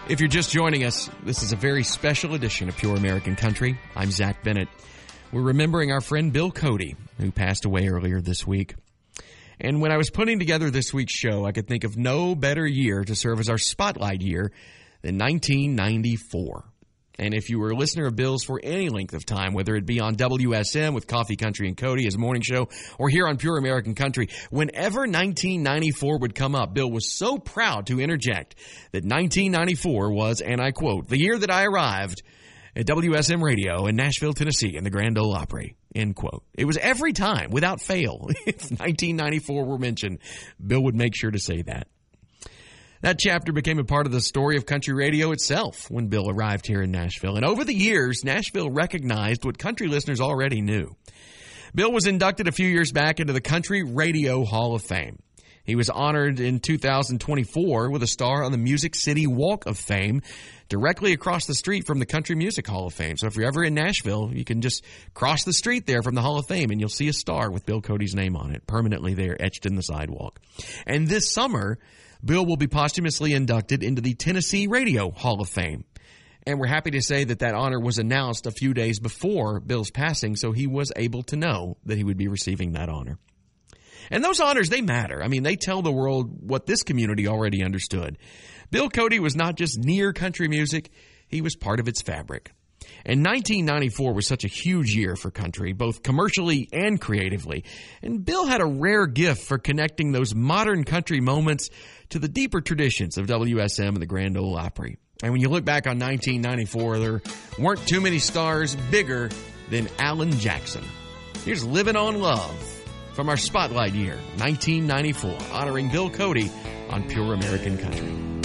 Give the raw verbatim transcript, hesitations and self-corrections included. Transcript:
If you're just joining us, this is a very special edition of Pure American Country. I'm Zach Bennett. We're remembering our friend Bill Cody, who passed away earlier this week. And when I was putting together this week's show, I could think of no better year to serve as our spotlight year than nineteen ninety-four. And if you were a listener of Bill's for any length of time, whether it be on W S M with Coffee, Country, and Cody, his morning show, or here on Pure American Country, whenever nineteen ninety-four would come up, Bill was so proud to interject that nineteen ninety-four was, and I quote, the year that I arrived at W S M Radio in Nashville, Tennessee, in the Grand Ole Opry, end quote. It was every time, without fail, if nineteen ninety-four were mentioned, Bill would make sure to say that. That chapter became a part of the story of country radio itself when Bill arrived here in Nashville. And over the years, Nashville recognized what country listeners already knew. Bill was inducted a few years back into the Country Radio Hall of Fame. He was honored in two thousand twenty-four with a star on the Music City Walk of Fame directly across the street from the Country Music Hall of Fame. So if you're ever in Nashville, you can just cross the street there from the Hall of Fame and you'll see a star with Bill Cody's name on it, permanently there, etched in the sidewalk. And this summer, Bill will be posthumously inducted into the Tennessee Radio Hall of Fame. And we're happy to say that that honor was announced a few days before Bill's passing, so he was able to know that he would be receiving that honor. And those honors, they matter. I mean, they tell the world what this community already understood. Bill Cody was not just near country music, he was part of its fabric. And nineteen ninety-four was such a huge year for country, both commercially and creatively. And Bill had a rare gift for connecting those modern country moments to the deeper traditions of W S M and the Grand Ole Opry. And when you look back on nineteen ninety-four, there weren't too many stars bigger than Alan Jackson. Here's Living on Love from our spotlight year, nineteen ninety-four, honoring Bill Cody on Pure American Country.